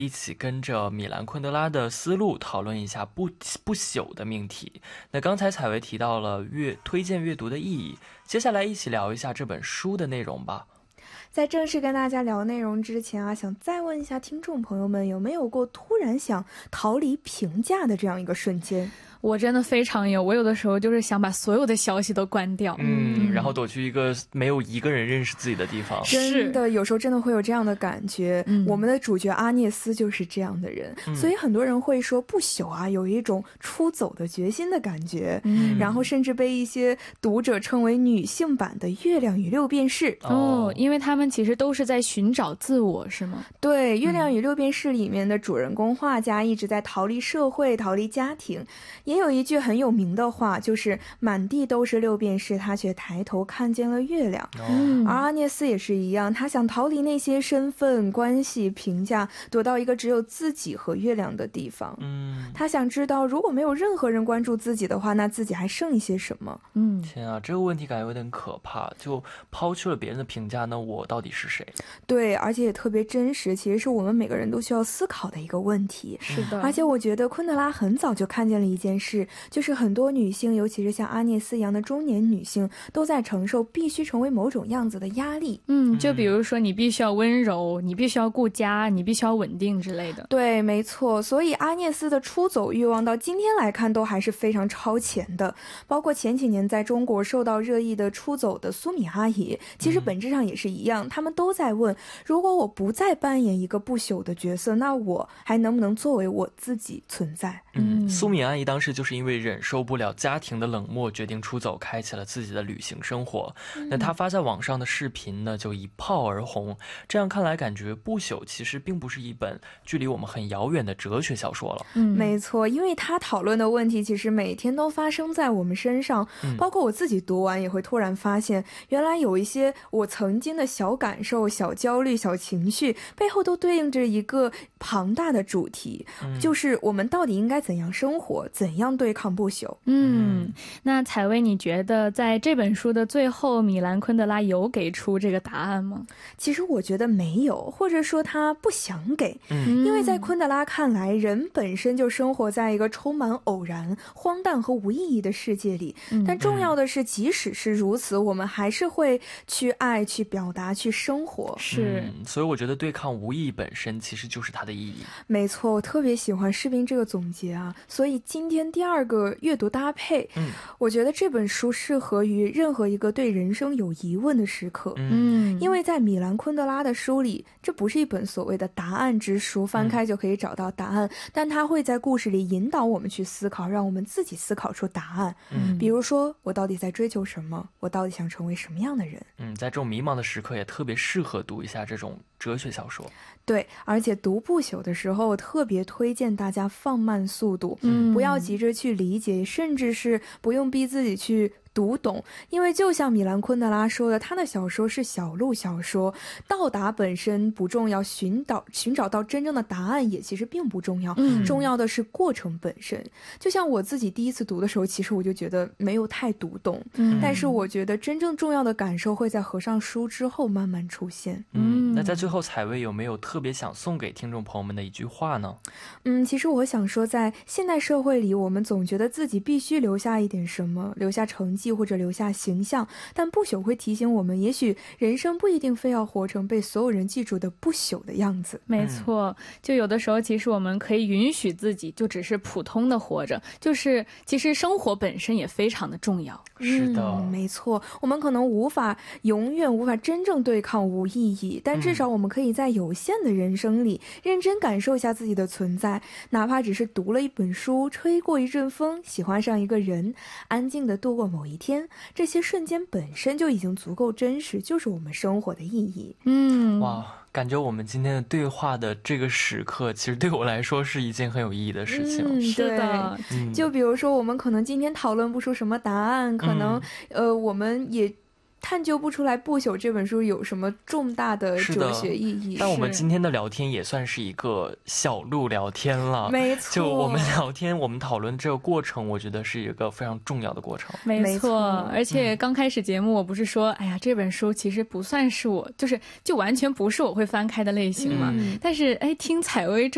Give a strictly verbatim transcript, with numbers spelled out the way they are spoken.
一起跟着米兰昆德拉的思路讨论一下不不朽的命题。那刚才采薇提到了阅推荐阅读的意义，接下来一起聊一下这本书的内容吧。 在正式跟大家聊内容之前啊，想再问一下听众朋友们，有没有过突然想逃离评价的这样一个瞬间？ 我真的非常有，我有的时候就是想把所有的消息都关掉， 嗯，然后躲去一个没有一个人认识自己的地方。 真的有时候真的会有这样的感觉、嗯、我们的主角阿涅斯就是这样的人、嗯、所以很多人会说不朽啊有一种出走的决心的感觉、嗯、然后甚至被一些读者称为女性版的月亮与六便士。 哦，因为他们其实都是在寻找自我，是吗？ 对，月亮与六便士里面的主人公画家一直在逃离社会，逃离家庭。也有一句很有名的话，就是满地都是六便士，他却抬头看见了月亮、哦、而阿涅斯也是一样，他想逃离那些身份关系评价，躲到一个只有自己和月亮的地方。嗯，他想知道如果没有任何人关注自己的话，那自己还剩一些什么。 嗯，天啊，这个问题感觉有点可怕，就抛去了别人的评价，那我到底是谁？ 对，而且也特别真实，其实是我们每个人都需要思考的一个问题。 是的， 而且我觉得昆德拉很早就看见了一件事，就是很多女性，尤其是像阿涅斯一样的中年女性，都在承受必须成为某种样子的压力。 嗯，就比如说你必须要温柔，你必须要顾家，你必须要稳定之类的。 对，没错。所以阿涅斯的出走欲望到今天来看都还是非常超前的，包括前几年在中国受到热议的出走的苏米阿姨，其实本质上也是一样、嗯、他们都在问，如果我不再扮演一个不朽的角色，那我还能不能作为我自己存在？ 嗯，苏米阿姨当时就是因为忍受不了家庭的冷漠，决定出走，开启了自己的旅行生活、嗯、那她发在网上的视频呢就一炮而红。这样看来感觉不朽其实并不是一本距离我们很遥远的哲学小说了。 嗯，没错，因为她讨论的问题其实每天都发生在我们身上、嗯、包括我自己读完也会突然发现，原来有一些我曾经的小感受、小焦虑、小情绪背后都对应着一个庞大的主题、嗯、就是我们到底应该怎样生活，怎样对抗不朽。 嗯，那采薇你觉得在这本书的最后，米兰昆德拉有给出这个答案吗？ 其实我觉得没有，或者说他不想给、嗯、因为在昆德拉看来，人本身就生活在一个充满偶然、荒诞和无意义的世界里、嗯、但重要的是即使是如此，我们还是会去爱、去表达、去生活。 是、 嗯、所以我觉得对抗无意本身其实就是它的意义。 没错，我特别喜欢士兵这个总结啊，所以今天第二个阅读搭配、嗯、我觉得这本书适合于任何一个对人生有疑问的时刻。嗯，因为在米兰昆德拉的书里，这不是一本所谓的答案之书，翻开就可以找到答案、嗯、但它会在故事里引导我们去思考，让我们自己思考出答案。嗯，比如说我到底在追求什么，我到底想成为什么样的人。 嗯，在这种迷茫的时刻也特别适合读一下这种哲学小说。 对，而且读不朽的时候我特别推荐大家放慢速度，嗯，不要急着去理解，甚至是不用逼自己去读懂，因为就像米兰昆德拉说的，他的小说是小路小说，到达本身不重要，寻找寻找到真正的答案也其实并不重要、嗯、重要的是过程本身。就像我自己第一次读的时候，其实我就觉得没有太读懂、嗯、但是我觉得真正重要的感受会在合上书之后慢慢出现。 嗯，那在最后采薇有没有特别想送给听众朋友们的一句话呢？ 嗯，其实我想说，在现代社会里，我们总觉得自己必须留下一点什么，留下成绩或者留下形象，但不朽会提醒我们，也许人生不一定非要活成被所有人记住的不朽的样子。 没错，就有的时候其实我们可以允许自己就只是普通的活着，就是其实生活本身也非常的重要。 是的、 嗯、没错，我们可能无法永远无法真正对抗无意义，但至少我们可以在有限的人生里认真感受一下自己的存在，哪怕只是读了一本书，吹过一阵风，喜欢上一个人，安静地度过某一天，这些瞬间本身就已经足够真实，就是我们生活的意义。 嗯， 哇，感觉我们今天的对话的这个时刻其实对我来说是一件很有意义的事情。 嗯， 是的、 嗯、就比如说我们可能今天讨论不出什么答案，可能、嗯、呃，我们也探究不出来不朽这本书有什么重大的哲学意义。 但我们今天的聊天也算是一个小路聊天了。 没错， 就我们聊天我们讨论这个过程，我觉得是一个非常重要的过程。 没错，而且刚开始节目我不是说、嗯、哎呀这本书其实不算是我就是就完全不是我会翻开的类型嘛、嗯、但是哎听采薇这